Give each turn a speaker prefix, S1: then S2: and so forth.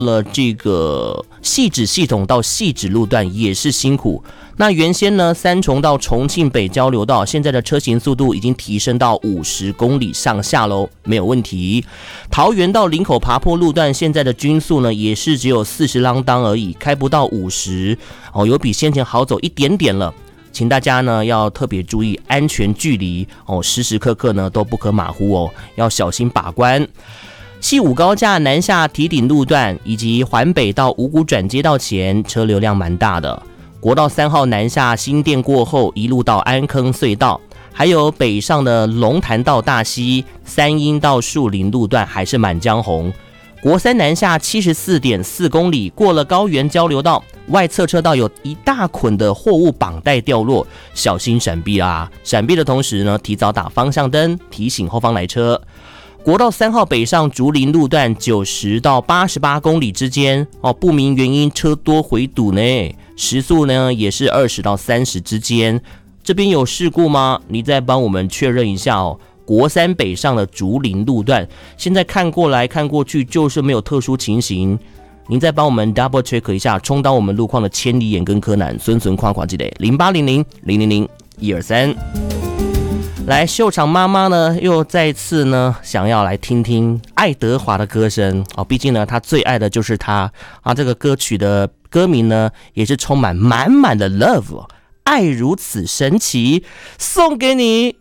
S1: 了这个汐止系统到汐止路段也是辛苦。那原先呢，三重到重庆北交流道现在的车行速度已经提升到50公里上下喽，没有问题。桃园到林口爬坡路段现在的均速呢，也是只有40啷当而已，开不到50哦，有比先前好走一点点了。请大家呢要特别注意安全距离哦，时时刻刻呢都不可马虎哦，要小心把关。汐五高架南下堤顶路段以及环北到五股转接道前车流量蛮大的。国道3号南下新店过后，一路到安坑隧道，还有北上的龙潭到大溪、三鹰到树林路段还是满江红。国三南下74.4公里，过了高原交流道，外侧车道有一大捆的货物绑带掉落，小心闪避啊！闪避的同时呢，提早打方向灯，提醒后方来车。国道3号北上竹林路段90到88公里之间哦，不明原因车多回堵呢，时速呢也是20到30之间。这边有事故吗？你再帮我们确认一下哦。国三北上的竹林路段，现在看过来看过去就是没有特殊情形，您再帮我们 double check 一下，充当我们路况的千里眼跟柯南，孙夸记得0800000123。来，秀场妈妈呢又再次呢想要来听听爱德华的歌声哦，毕竟呢她最爱的就是他啊。这个歌曲的歌名呢也是充满满满的 love， 爱如此神奇，送给你。